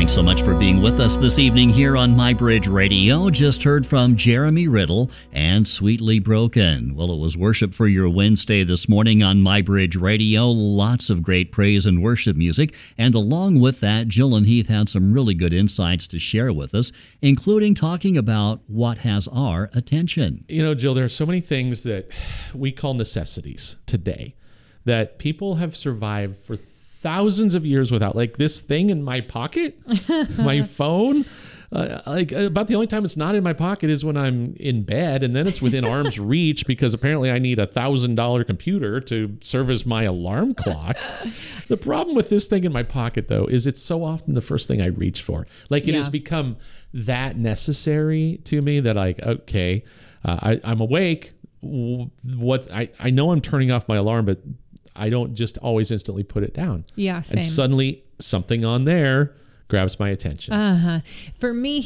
Thanks so much for being with us this evening here on MyBridge Radio. Just heard from Jeremy Riddle and Sweetly Broken. Well, it was worship for your Wednesday this morning on MyBridge Radio. Lots of great praise and worship music. And along with that, Jill and Heath had some really good insights to share with us, including talking about what has our attention. You know, Jill, there are so many things that we call necessities today that people have survived for thousands of years without, like this thing in my pocket, my phone. About the only time it's not in my pocket is when I'm in bed, and then it's within arm's reach because apparently I need $1,000 computer to serve as my alarm clock. The problem with this thing in my pocket, though, is it's so often the first thing I reach for. Like it has become that necessary to me that okay, I'm awake. I know I'm turning off my alarm, but I don't just always instantly put it down. Yeah, same. And suddenly something on there grabs my attention. For me,